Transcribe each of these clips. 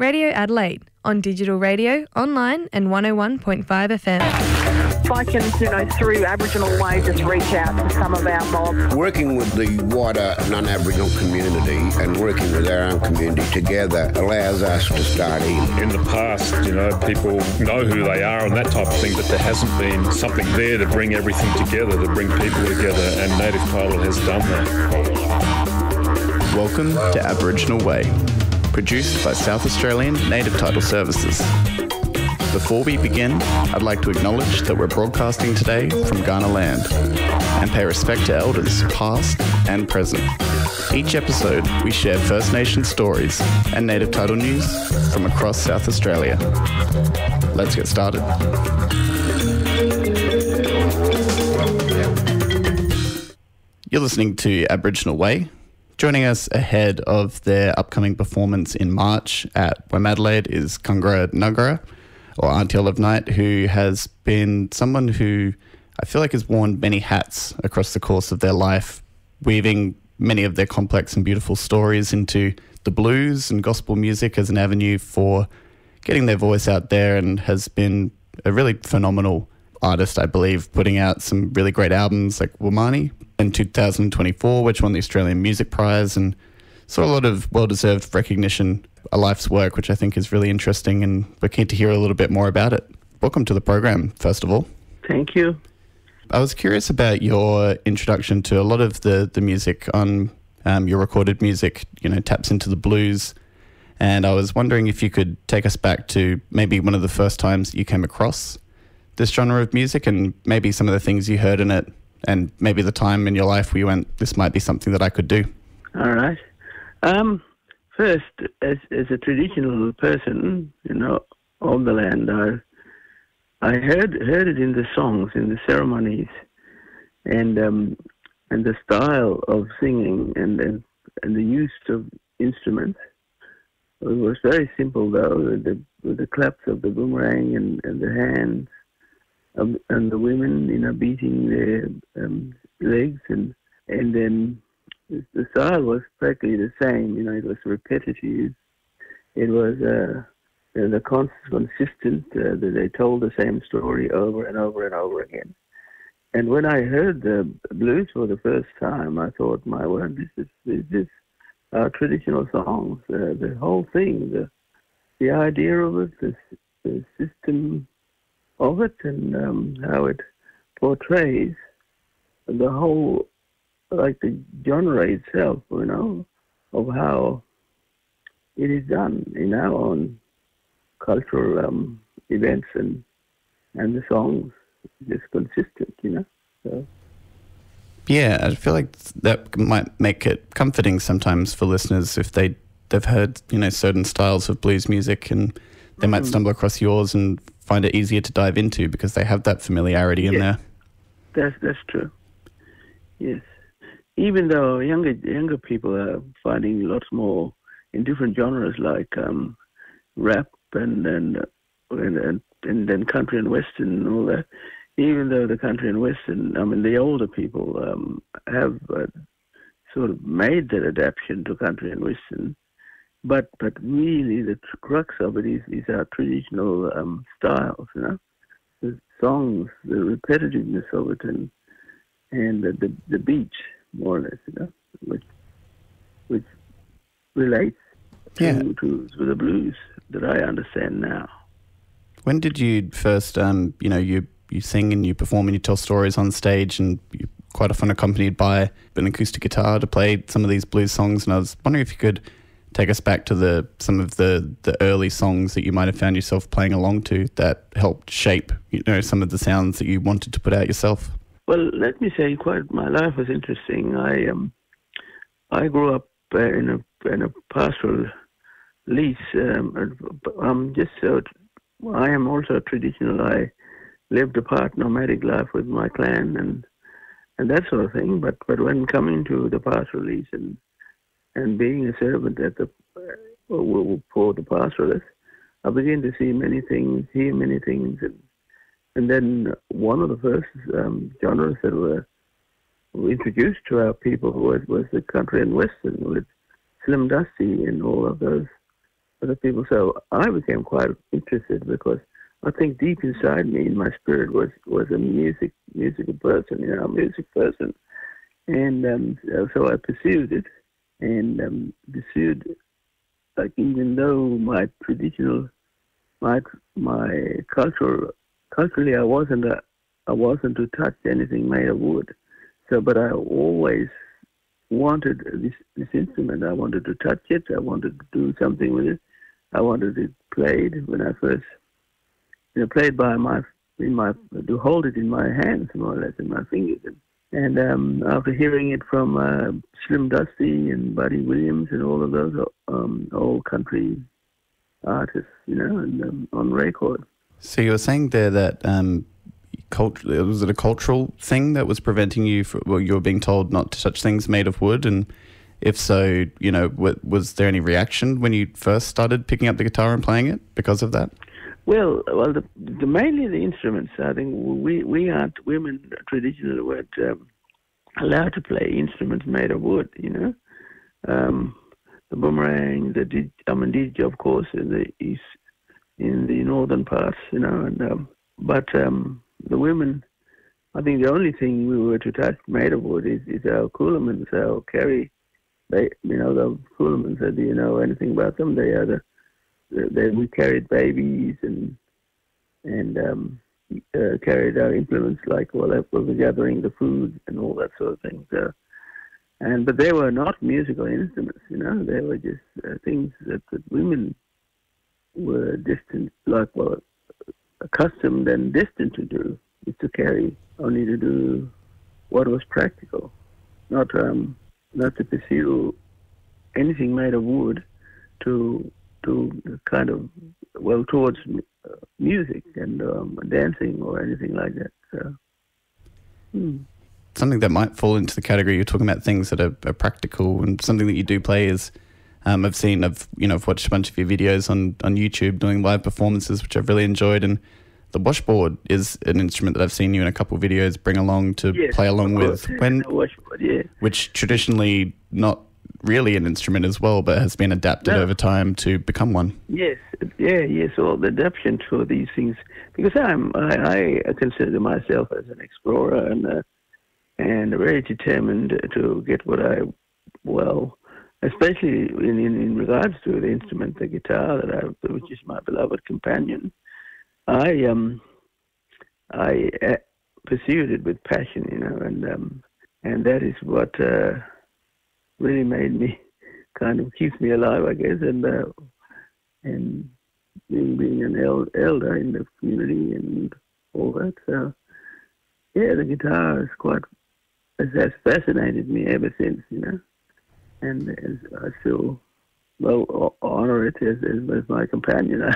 Radio Adelaide, on digital radio, online and 101.5 FM. If I can, through Aboriginal Way, just reach out to some of our mob. Working with the wider non-Aboriginal community and working with our own community together allows us to start in. In the past, people know who they are and that type of thing, but there hasn't been something there to bring everything together, to bring people together, and Native Title has done that. Welcome to Aboriginal Way, produced by South Australian Native Title Services. Before we begin, I'd like to acknowledge that we're broadcasting today from Kaurna land and pay respect to elders past and present. Each episode, we share First Nation stories and Native Title news from across South Australia. Let's get started. You're listening to Aboriginal Way. Joining us ahead of their upcoming performance in March at Womadelaide is Kungra Nugara, or Auntie Olive Knight, who has been someone who I feel like has worn many hats across the course of their life, weaving many of their complex and beautiful stories into the blues and gospel music as an avenue for getting their voice out there, and has been a really phenomenal artist, I believe, putting out some really great albums like Womani in 2024, which won the Australian Music Prize, and saw a lot of well-deserved recognition, a life's work, which I think is really interesting, and we're keen to hear a little bit more about it. Welcome to the program, first of all. Thank you. I was curious about your introduction to a lot of the music on your recorded music, taps into the blues, and I was wondering if you could take us back to maybe one of the first times you came across this genre of music, and maybe some of the things you heard in it, and maybe the time in your life where you went, this might be something that I could do. All right. First, as a traditional person, of the land, I heard it in the songs, in the ceremonies, and the style of singing and the use of instruments. It was very simple, though, with the claps of the boomerang and the hands, and the women, beating their legs, and then the style was practically the same. It was repetitive. It was consistent. That they told the same story over and over and over again. And when I heard the blues for the first time, I thought, my word, this is our traditional songs. The whole thing, the idea of it, the system of it, and how it portrays the whole, like the genre itself, of how it is done in our own cultural events, and the songs just consistent, So. Yeah, I feel like that might make it comforting sometimes for listeners if they've heard, certain styles of blues music, and they might stumble across yours and find it easier to dive into because they have that familiarity in there. That's true. Yes. Even though younger people are finding lots more in different genres like rap and then country and western and all that. Even though the country and western, the older people have sort of made that adaptation to country and western, but really the crux of it is our traditional styles, the songs, the repetitiveness of it, and the beat, more or less, which relates to the blues that I understand now. When did you first, you sing and you perform and you tell stories on stage, and you're quite often accompanied by an acoustic guitar to play some of these blues songs, and I was wondering if you could take us back to some of the early songs that you might have found yourself playing along to that helped shape, some of the sounds that you wanted to put out yourself. Well, let me say, my life was interesting. I grew up in a pastoral lease. I am also traditional. I lived a part nomadic life with my clan and that sort of thing. But when coming to the pastoral lease and being a servant at for the pastoralist, I began to see many things, hear many things, and then one of the first genres that were introduced to our people was the country and western with Slim Dusty and all of those other people. So I became quite interested because I think deep inside me, in my spirit, was a musical person, a music person. And so I pursued it, and pursued, like, even though my traditional, my culturally, I wasn't to touch anything made of wood. So, but I always wanted this instrument. I wanted to touch it. I wanted to do something with it. I wanted it played when I first, played to hold it in my hands, more or less, in my fingers. And after hearing it from Slim Dusty and Buddy Williams and all of those old country artists, and, on record. So you were saying there that was it a cultural thing that was preventing you you were being told not to touch things made of wood? And if so, was there any reaction when you first started picking up the guitar and playing it because of that? Well, mainly the instruments. I think we aren't, women traditionally weren't allowed to play instruments made of wood. The boomerang, the didgeridoo, of course, in the northern parts. But the women, I think the only thing we were to touch made of wood is our coolamans, our carry. The coolamans. Do you know anything about them? They are we carried babies and carried our implements, like we were gathering the food and all that sort of thing. But they were not musical instruments, They were just things that women were accustomed and destined to do, is to carry, only to do what was practical, not to pursue anything made of wood to kind of, towards music and dancing or anything like that. So, Something that might fall into the category, you're talking about things that are practical, and something that you do play is, I've watched a bunch of your videos on YouTube doing live performances, which I've really enjoyed, and the washboard is an instrument that I've seen you in a couple of videos bring along to play along with. Washboard, yeah. Which traditionally not really an instrument as well, but has been adapted over time to become one. Yes, all the adaptation to these things, because I consider myself as an explorer and very determined to get what especially in regards to the instrument, the guitar, which is my beloved companion. I pursued it with passion, and that is what really made me, kind of keeps me alive, I guess, and being an elder in the community and all that. So, the guitar has fascinated me ever since, and I still honor it as my companion.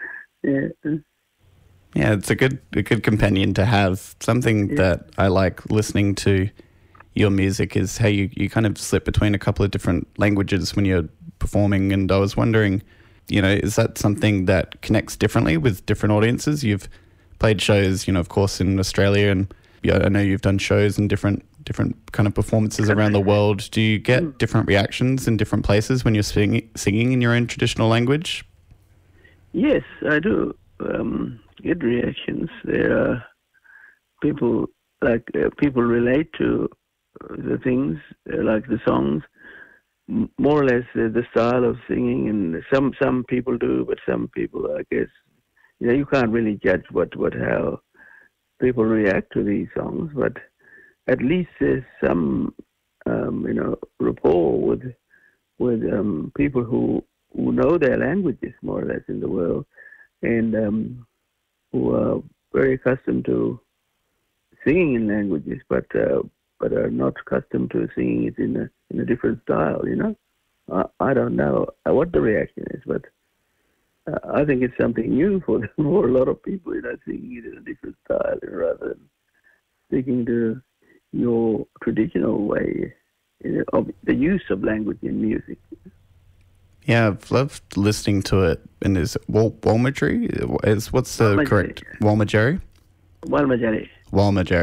Yeah, it's a good companion to have. Something that I like listening to your music is how you kind of slip between a couple of different languages when you're performing. And I was wondering, is that something that connects differently with different audiences? You've played shows, of course, in Australia, and I know you've done shows in different kind of performances around the world. Do you get different reactions in different places when you're singing in your own traditional language? Yes, I do. Get reactions. There are people relate to the things, like the songs, more or less the style of singing, and some people do, but some people, I guess, you can't really judge how people react to these songs, but at least there's some rapport with people who know their languages, more or less, in the world, and who are very accustomed to singing in languages, but are not accustomed to singing it in a different style. I don't know what the reaction is, but I think it's something new for a lot of people, singing it in a different style rather than sticking to your traditional way of the use of language in music. Yeah, I've loved listening to it. And is it Walmajeri? What's the correct? Walmajeri? Walmajeri. Walmajeri.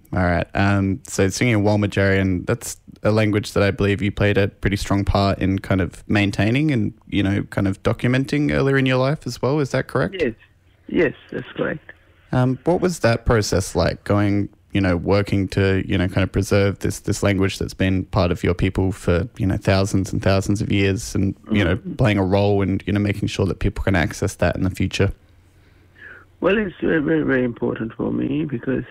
All right. So singing Walmajarian, that's a language that I believe you played a pretty strong part in kind of maintaining and, kind of documenting earlier in your life as well. Is that correct? Yes, that's correct. What was that process like, going, working to, kind of preserve this language that's been part of your people for, thousands and thousands of years and, playing a role in, making sure that people can access that in the future? Well, it's very, very, very important for me because,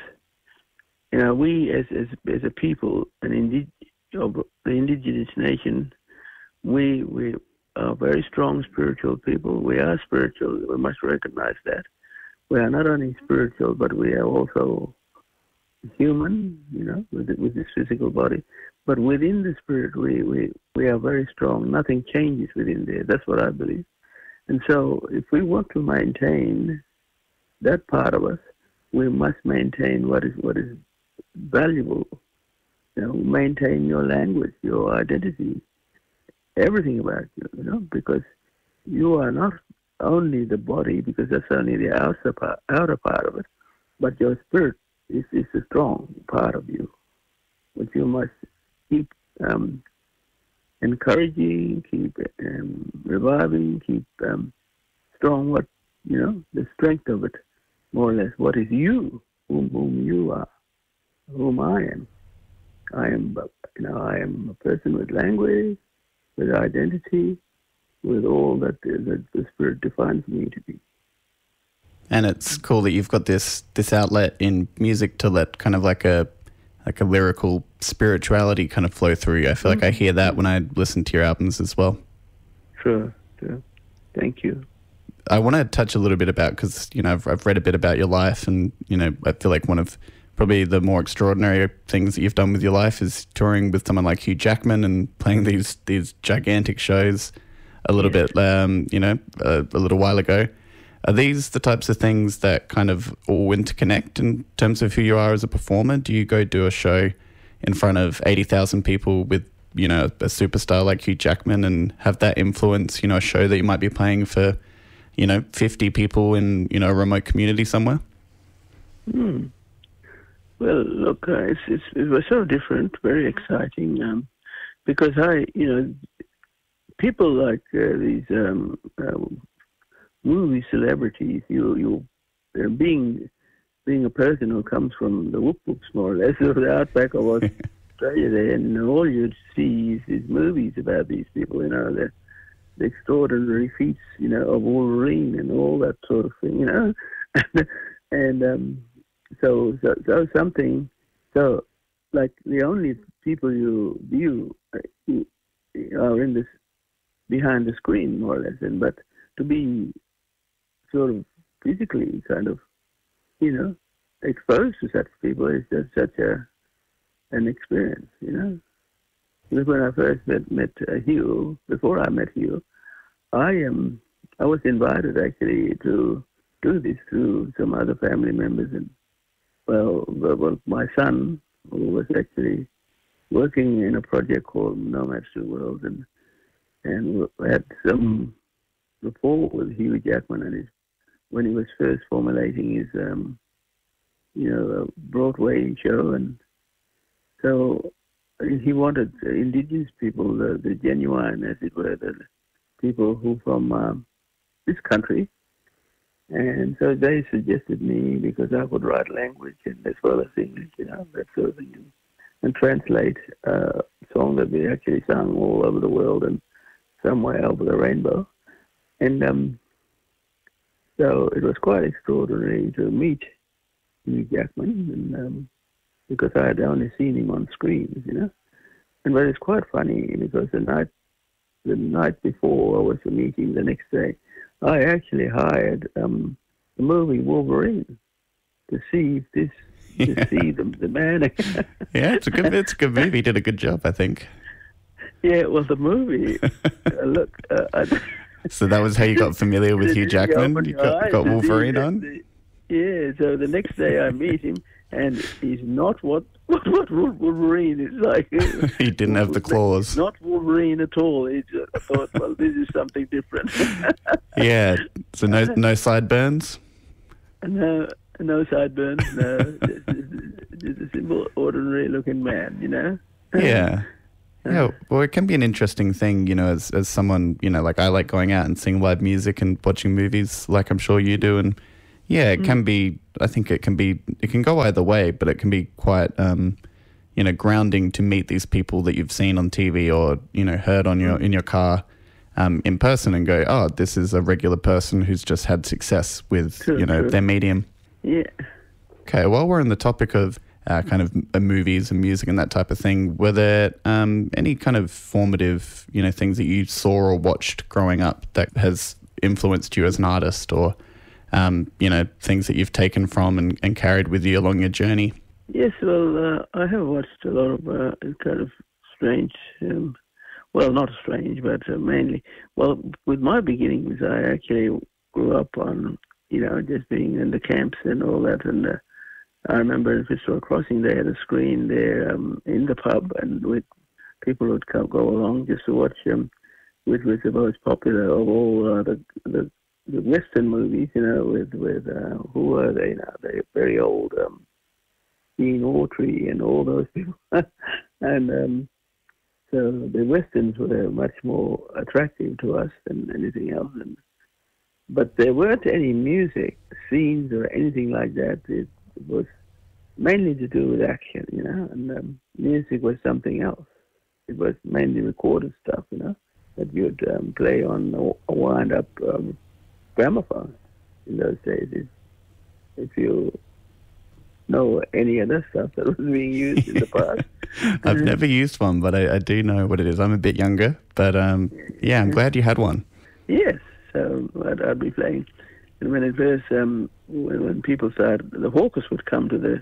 we as a people, of the indigenous nation, we are very strong spiritual people. We are spiritual. We must recognize that. We are not only spiritual, but we are also human, with this physical body. But within the spirit, we are very strong. Nothing changes within there. That's what I believe. And so if we want to maintain that part of us, we must maintain what is valuable. Maintain your language, your identity, everything about you, because you are not only the body, because that's only the outer part of it, but your spirit is a strong part of you, which you must keep encouraging, keep reviving, keep strong. The strength of it, more or less. What is you? Whom you are? Whom I am? I am a person with language, with identity, with all that the Spirit defines me to be. And it's cool that you've got this outlet in music to let kind of like a lyrical spirituality kind of flow through you. I feel like I hear that when I listen to your albums as well. Sure. Thank you. I want to touch a little bit about, because, I've read a bit about your life, and, I feel like one of probably the more extraordinary things that you've done with your life is touring with someone like Hugh Jackman and playing these gigantic shows a little bit, a little while ago. Are these the types of things that kind of all interconnect in terms of who you are as a performer? Do you go do a show in front of 80,000 people with, a superstar like Hugh Jackman and have that influence, a show that you might be playing for, 50 people in, a remote community somewhere? Well, look, it was so different, very exciting, because people like these movie celebrities, you being a person who comes from the whoop whoops, more or less, or the outback of Australia there, and all you see is movies about these people, the extraordinary feats, of Wolverine and all that sort of thing, and so something, so like the only people you view are in this behind the screen, more or less, but to be sort of physically kind of, exposed to such people is just such an experience, Because when I first met Hugh, before I met Hugh, I was invited actually to do this through some other family members, and well, my son, who was actually working in a project called Nomads to the World, and had some rapport with Hugh Jackman and when he was first formulating his, Broadway show, and so he wanted indigenous people, the genuine, as it were, the people who from this country. And so they suggested me, because I could write language and as well as English, that sort of thing, and translate a song that we actually sung all over the world and somewhere over the rainbow. And so it was quite extraordinary to meet Hugh Jackman, and because I had only seen him on screens, But it's quite funny, because the night before I was to meet him, the next day, I actually hired the movie Wolverine to see the man. Yeah, it's a good movie. He did a good job, I think. Yeah, well, the movie. So that was how you got familiar with Hugh Jackman? You got Wolverine on? Yeah. So the next day I meet him, and he's not what Wolverine is like. He didn't have the claws. Not Wolverine at all. I thought, well, this is something different. Yeah. So no sideburns? No sideburns. No, just a simple, ordinary-looking man, you know. Yeah. Yeah, well, it can be an interesting thing, you know, as someone, you know, like I like going out and seeing live music and watching movies like I'm sure you do. And yeah, it can be, I think it can go either way, but it can be quite, you know, grounding to meet these people that you've seen on TV or, you know, heard on in your car in person and go, oh, this is a regular person who's just had success with, True, you know, true. their medium. Yeah. Okay, while we're on the topic of kind of movies and music and that type of thing, were there any kind of formative, you know, things that you saw or watched growing up that has influenced you as an artist, or you know, things that you've taken from and carried with you along your journey? Yes, well, I have watched a lot of kind of strange, well, not strange, but mainly, well, with my beginnings, I actually grew up on, you know, just being in the camps and all that, and I remember in Fitzroy Crossing they had a screen there in the pub, and with people would go along just to watch which was the most popular of all the Western movies, you know, with who were they now? They're very old, Gene Autry and all those people, and so the Westerns were much more attractive to us than anything else, but there weren't any music scenes or anything like that. It was mainly to do with action, you know, and music was something else. It was mainly recorded stuff, you know, that you'd play on a wind-up gramophone in those days. If you know any other stuff that was being used in the past. I've never used one, but I do know what it is. I'm a bit younger, but yeah, I'm glad you had one. Yes, so I'd be playing. And when it first, when people started, the hawkers would come to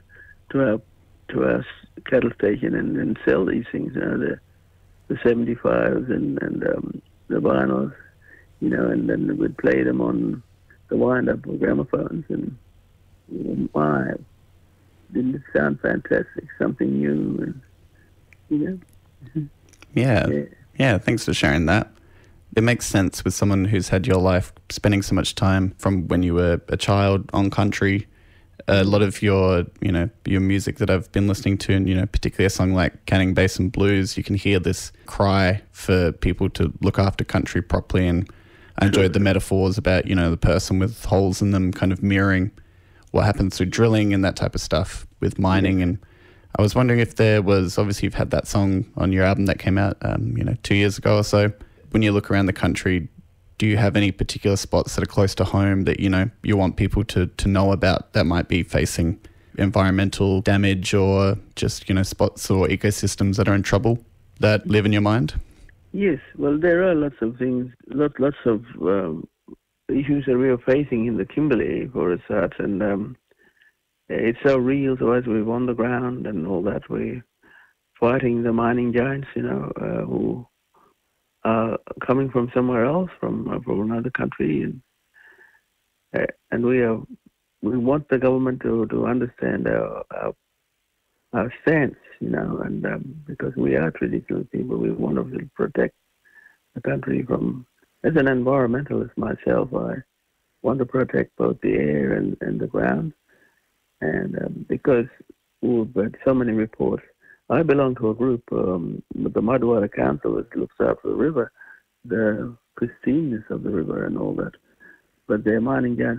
our cattle station and sell these things, you know, the 75s and the vinyls, you know, and then we'd play them on the wind-up gramophones, and my, didn't it sound fantastic? Something new, and you know. Yeah. Thanks for sharing that. It makes sense with someone who's had your life spending so much time from when you were a child on country. A lot of your music that I've been listening to, and, you know, particularly a song like Canning Basin Blues, you can hear this cry for people to look after country properly. And I enjoyed the metaphors about, you know, the person with holes in them kind of mirroring what happens through drilling and that type of stuff with mining. And I was wondering if there was, obviously you've had that song on your album that came out, 2 years ago or so. When you look around the country, do you have any particular spots that are close to home that, you know, you want people to know about that might be facing environmental damage, or just, you know, spots or ecosystems that are in trouble that live in your mind? Yes, well, there are lots of things, lots of issues that we are facing in the Kimberley for a start, and it's so real to us. We're on the ground and all that. We're fighting the mining giants, you know, who coming from somewhere else, from another country, and we want the government to understand our stance, you know, and because we are traditional people, we want to protect the country from. As an environmentalist myself, I want to protect both the air and the ground, and because we've had so many reports. I belong to a group, the Mudwater Council, that looks after the river, the pristineness of the river and all that. But they're mining giants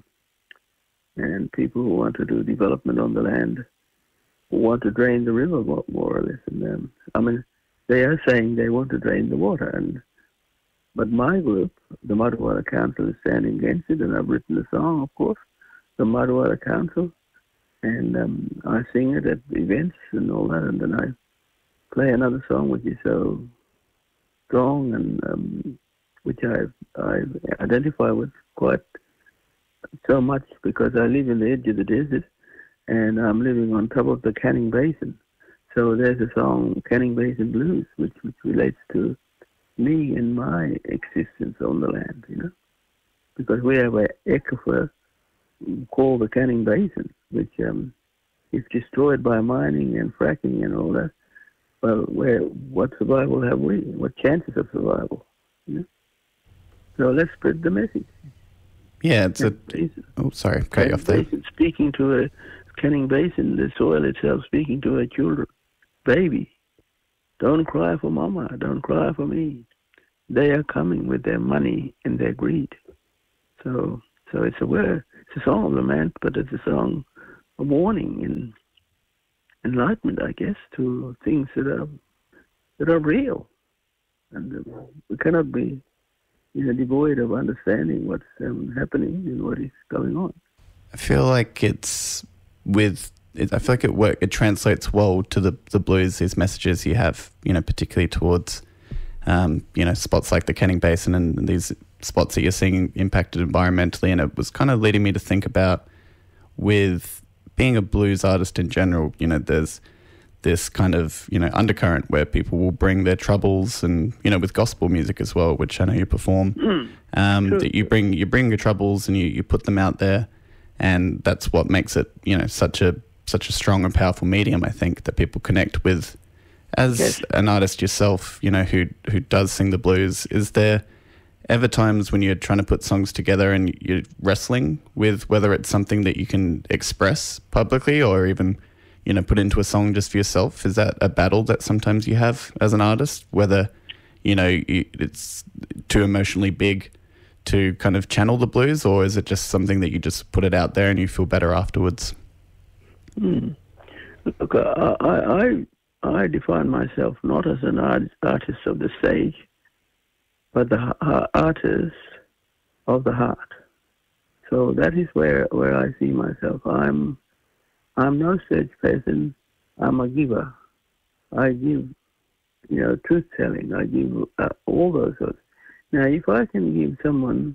and people who want to do development on the land, who want to drain the river more or less. And I mean, they are saying they want to drain the water, but my group, the Mudwater Council, is standing against it, and I've written a song, of course, the Mudwater Council. And I sing it at events and all that, and then I play another song which is so strong and which I identify with quite so much, because I live in the edge of the desert and I'm living on top of the Canning Basin. So there's a song, Canning Basin Blues, which relates to me and my existence on the land, you know, because we have an aquifer called the Canning Basin, which is destroyed by mining and fracking and all that. Well, what survival have we? What chances of survival? You know? So let's spread the message. Yeah, it's sorry, cut you off there. Speaking to Canning Basin, the soil itself speaking to her children. Baby, don't cry for mama, don't cry for me. They are coming with their money and their greed. So it's a song of lament, but it's a song of warning and enlightenment, I guess, to things that are real. And we cannot be devoid of understanding what's happening and what is going on. I feel like it translates well to the blues, these messages you have, particularly towards, spots like the Canning Basin and these spots that you're seeing impacted environmentally. And it was kind of leading me to think about, with being a blues artist in general, there's this kind of, undercurrent where people will bring their troubles, and, with gospel music as well, which I know you perform, that you bring your troubles and you put them out there. And that's what makes it, such a strong and powerful medium, I think, that people connect with. As an artist yourself, who does sing the blues, is there ever times when you're trying to put songs together and you're wrestling with whether it's something that you can express publicly or even, put into a song just for yourself? Is that a battle that sometimes you have as an artist, whether, it's too emotionally big to kind of channel the blues, or is it just something that you just put it out there and you feel better afterwards? Look, I define myself not as an artist of the stage, but the artist of the heart. So that is where I see myself. I'm no stage person. I'm a giver. I give, truth telling. I give all those sorts. Now, if I can give someone,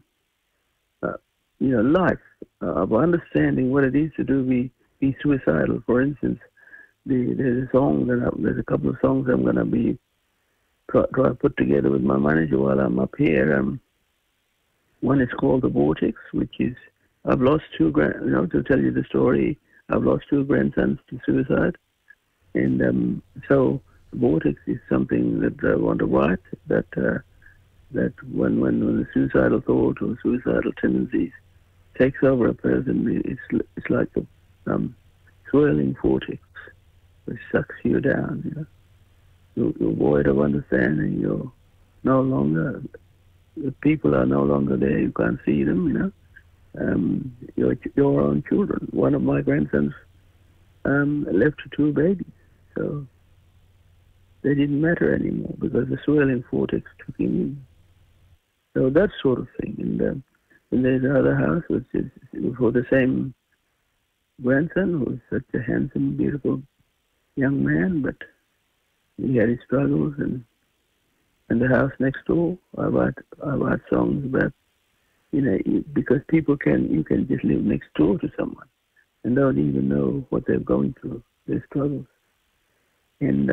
life of understanding what it is to be suicidal, for instance, there's a couple of songs I'm going to be try to put together with my manager while I'm up here. One is called The Vortex, which is, I've lost to tell you the story, I've lost 2 grandsons to suicide. And so The Vortex is something that I want to write, that when the suicidal thought or suicidal tendencies takes over a person, it's like a swirling vortex which sucks you down. You're void of understanding. You're no longer, the people are no longer there. You can't see them. Your own children. One of my grandsons left 2 babies, so they didn't matter anymore because the swirling vortex took him in. So that sort of thing. And there's another house which is for the same grandson, who's such a handsome, beautiful young man, but he had his struggles. And the house next door, I write songs about, because you can just live next door to someone and don't even know what they're going through, their struggles. And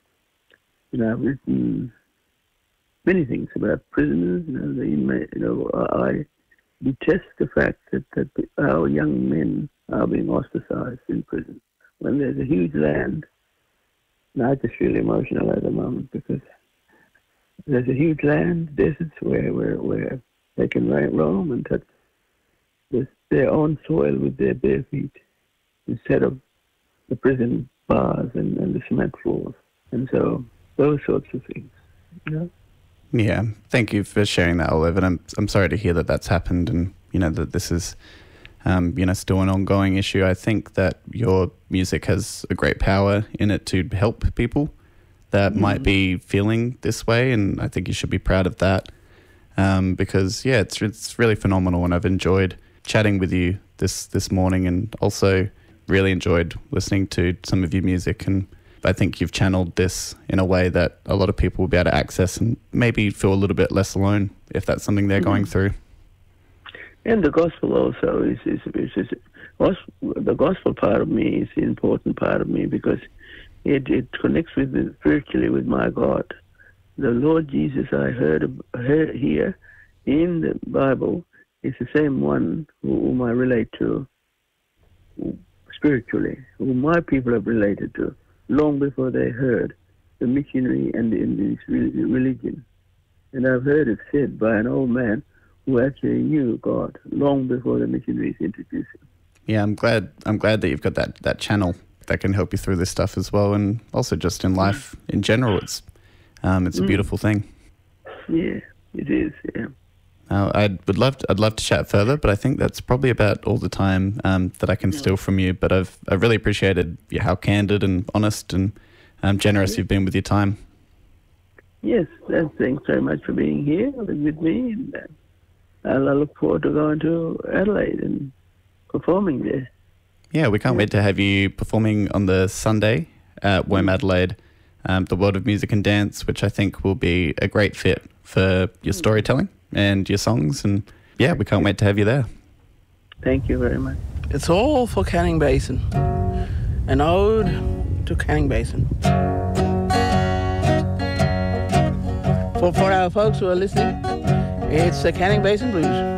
I've written many things about prisoners, the inmate. I detest the fact that our young men are being ostracized in prison when there's a huge land. And I just feel emotional at the moment because there's a huge land, deserts where they can roam and touch their own soil with their bare feet instead of the prison bars and the cement floors. And so those sorts of things, Yeah, thank you for sharing that, Olive. And I'm sorry to hear that that's happened, and that this is still an ongoing issue. I think that your music has a great power in it to help people that might be feeling this way, and I think you should be proud of that. Because it's really phenomenal, and I've enjoyed chatting with you this morning, and also really enjoyed listening to some of your music. And I think you've channeled this in a way that a lot of people will be able to access and maybe feel a little bit less alone if that's something they're going through. And the gospel also is the gospel part of me is the important part of me because it connects spiritually with my God. The Lord Jesus I heard here in the Bible is the same one whom I relate to spiritually, whom my people have related to long before they heard the missionary and this religion. And I've heard it said by an old man who actually knew God long before the missionaries introduced him. Yeah, I'm glad that you've got that channel that can help you through this stuff as well, and also just in life in general, it's a beautiful thing. Yeah, it is. Yeah. I'd love to chat further, but I think that's probably about all the time that I can steal from you. But I've really appreciated how candid and honest and generous you've been with your time. Yes, thanks very much for being here with me, and I look forward to going to Adelaide and performing there. Yeah, we can't wait to have you performing on the Sunday at Womadelaide, the World of Music and Dance, which I think will be a great fit for your storytelling and your songs. And yeah, we can't wait to have you there. Thank you very much. It's all for Canning Basin. An ode to Canning Basin. For our folks who are listening, it's the Canning Basin Blues.